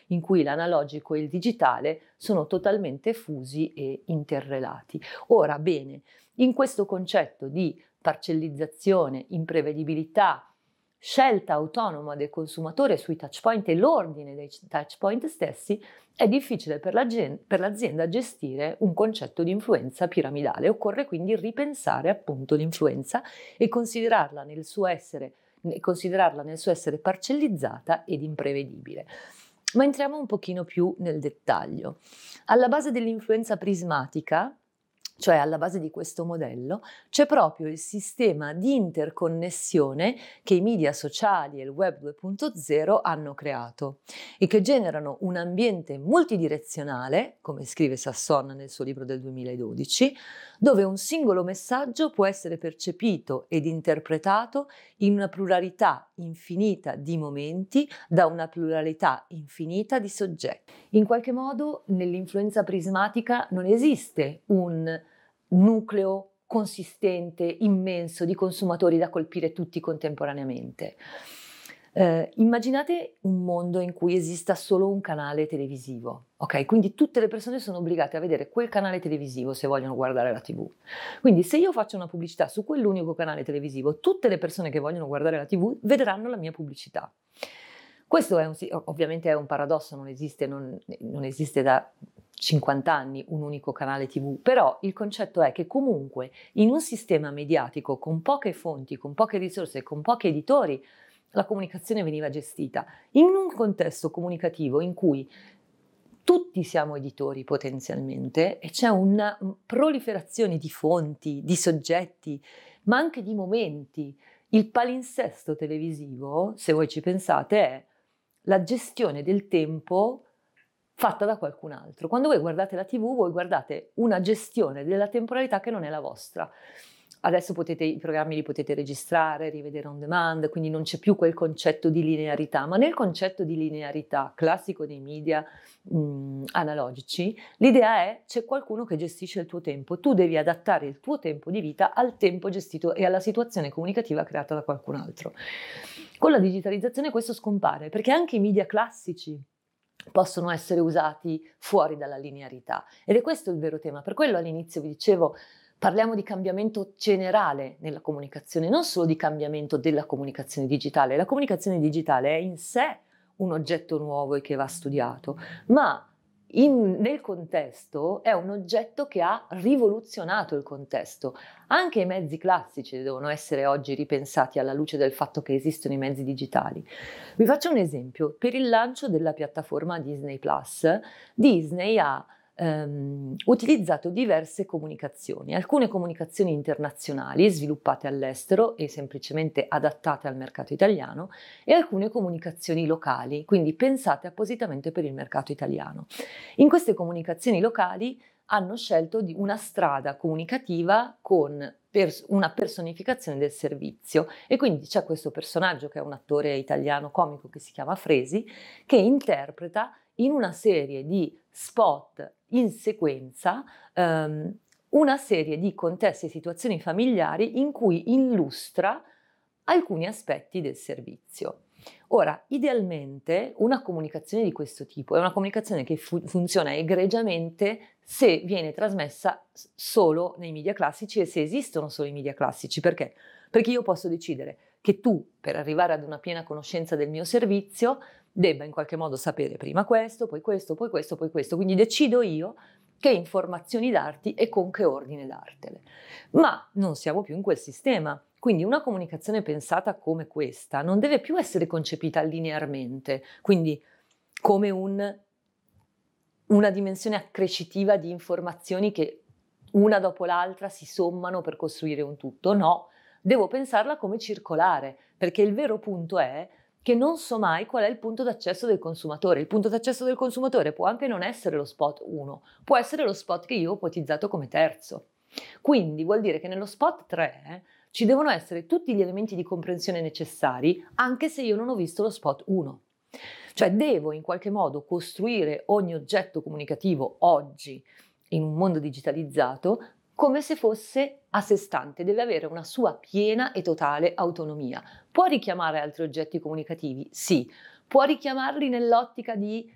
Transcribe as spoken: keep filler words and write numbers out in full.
in cui l'analogico e il digitale sono totalmente fusi e interrelati. Ora bene, in questo concetto di parcellizzazione, imprevedibilità, scelta autonoma del consumatore sui touch point e l'ordine dei touch point stessi, è difficile per l'azienda gestire un concetto di influenza piramidale. Occorre quindi ripensare appunto l'influenza e considerarla nel suo essere, considerarla nel suo essere parcellizzata ed imprevedibile. Ma entriamo un pochino più nel dettaglio. Alla base dell'influenza prismatica, cioè alla base di questo modello, c'è proprio il sistema di interconnessione che i media sociali e il web due punto zero hanno creato e che generano un ambiente multidirezionale, come scrive Sasson nel suo libro del duemiladodici, dove un singolo messaggio può essere percepito ed interpretato in una pluralità infinita di momenti da una pluralità infinita di soggetti. In qualche modo nell'influenza prismatica non esiste un nucleo consistente, immenso di consumatori da colpire tutti contemporaneamente. Eh, immaginate un mondo in cui esista solo un canale televisivo, ok? Quindi tutte le persone sono obbligate a vedere quel canale televisivo se vogliono guardare la tivù. Quindi se io faccio una pubblicità su quell'unico canale televisivo, tutte le persone che vogliono guardare la tivù vedranno la mia pubblicità. Questo è un, ovviamente è un paradosso, non esiste, non, non esiste da cinquanta anni un unico canale tivù, però il concetto è che comunque in un sistema mediatico con poche fonti, con poche risorse, con pochi editori, la comunicazione veniva gestita. In un contesto comunicativo in cui tutti siamo editori potenzialmente e c'è una proliferazione di fonti, di soggetti, ma anche di momenti. Il palinsesto televisivo, se voi ci pensate, è la gestione del tempo fatta da qualcun altro. Quando voi guardate la tivù, voi guardate una gestione della temporalità che non è la vostra. Adesso potete, i programmi li potete registrare, rivedere on demand, quindi non c'è più quel concetto di linearità, ma nel concetto di linearità classico dei media mh, analogici, l'idea è c'è qualcuno che gestisce il tuo tempo, tu devi adattare il tuo tempo di vita al tempo gestito e alla situazione comunicativa creata da qualcun altro. Con la digitalizzazione questo scompare, perché anche i media classici possono essere usati fuori dalla linearità ed è questo il vero tema. Per quello all'inizio vi dicevo parliamo di cambiamento generale nella comunicazione, non solo di cambiamento della comunicazione digitale. La comunicazione digitale è in sé un oggetto nuovo e che va studiato, ma in, nel contesto è un oggetto che ha rivoluzionato il contesto. Anche i mezzi classici devono essere oggi ripensati alla luce del fatto che esistono i mezzi digitali. Vi faccio un esempio. Per il lancio della piattaforma Disney Plus, Disney ha ehm, utilizzato diverse comunicazioni, alcune comunicazioni internazionali sviluppate all'estero e semplicemente adattate al mercato italiano e alcune comunicazioni locali, quindi pensate appositamente per il mercato italiano. In queste comunicazioni locali hanno scelto di una strada comunicativa con pers- una personificazione del servizio e quindi c'è questo personaggio che è un attore italiano comico che si chiama Fresi, che interpreta in una serie di spot in sequenza ehm, una serie di contesti e situazioni familiari in cui illustra alcuni aspetti del servizio. Ora, idealmente una comunicazione di questo tipo è una comunicazione che fu- funziona egregiamente se viene trasmessa solo nei media classici e se esistono solo i media classici. Perché? Perché io posso decidere che tu, per arrivare ad una piena conoscenza del mio servizio, debba in qualche modo sapere prima questo, poi questo, poi questo, poi questo. Quindi decido io che informazioni darti e con che ordine dartele. Ma non siamo più in quel sistema. Quindi una comunicazione pensata come questa non deve più essere concepita linearmente, quindi come un, una dimensione accrescitiva di informazioni che una dopo l'altra si sommano per costruire un tutto. No, devo pensarla come circolare, perché il vero punto è che non so mai qual è il punto d'accesso del consumatore. Il punto d'accesso del consumatore può anche non essere lo spot uno, può essere lo spot che io ho ipotizzato come terzo. Quindi vuol dire che nello spot tre eh, ci devono essere tutti gli elementi di comprensione necessari, anche se io non ho visto lo spot uno. Cioè devo in qualche modo costruire ogni oggetto comunicativo oggi in un mondo digitalizzato come se fosse a sé stante, deve avere una sua piena e totale autonomia. Può richiamare altri oggetti comunicativi? Sì. Può richiamarli nell'ottica di